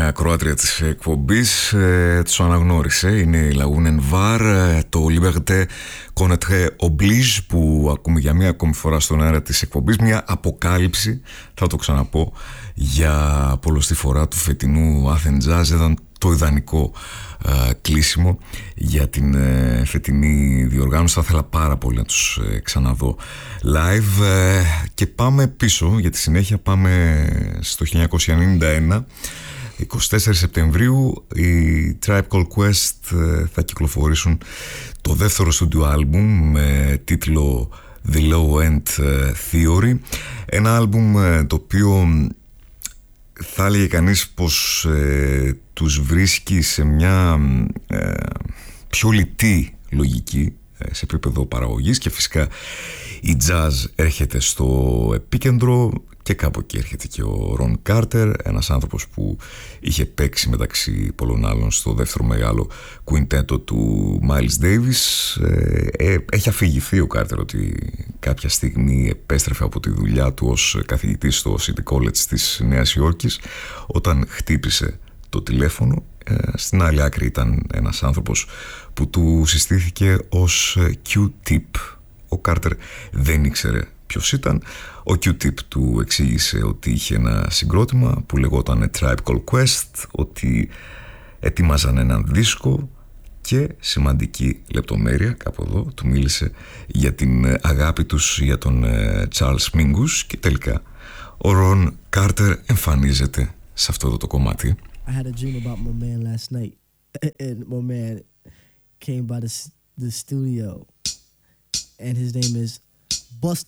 ακροάτρια της εκπομπής τους αναγνώρισε. Είναι η Lagune Noir, το Liberté Connaître Oblige, που ακούμε για μία ακόμη φορά στον αέρα της εκπομπής. Μια αποκάλυψη, θα το ξαναπώ, για πολλωστή φορά του φετινού Athens Jazz. Ήταν το ιδανικό κλείσιμο για την φετινή διοργάνωση. Θα ήθελα πάρα πολύ να τους ξαναδώ live. Και πάμε πίσω για τη συνέχεια. Πάμε στο 1991, 24 Σεπτεμβρίου. Οι Tribe Called Quest θα κυκλοφορήσουν το δεύτερο στούντιο άλμπουμ με τίτλο The Low End Theory. Ένα άλμπουμ το οποίο θα έλεγε κανείς πως τους βρίσκει σε μια πιο λιτή λογική σε επίπεδο παραγωγής, και φυσικά η jazz έρχεται στο επίκεντρο, και κάπου εκεί έρχεται και ο Ρον Κάρτερ, ένας άνθρωπος που είχε παίξει μεταξύ πολλών άλλων στο δεύτερο μεγάλο κουιντέτο του Miles Davis. Έχει αφηγηθεί ο Κάρτερ ότι κάποια στιγμή επέστρεφε από τη δουλειά του ως καθηγητής στο City College της Νέας Υόρκης, όταν χτύπησε το τηλέφωνο. Στην άλλη άκρη ήταν ένας άνθρωπος που του συστήθηκε ως Q-Tip. Ο Κάρτερ δεν ήξερε ποιος ήταν. Ο Q-Tip του εξήγησε ότι είχε ένα συγκρότημα που λεγόταν Tribe Called Quest, ότι ετοίμαζαν έναν δίσκο, και σημαντική λεπτομέρεια κάπου εδώ, του μίλησε για την αγάπη τους για τον Charles Mingus, και τελικά ο Ρον Κάρτερ εμφανίζεται σε αυτό εδώ το κομμάτι. I had a dream about my man last night, and my man came by the studio, and his name is Busta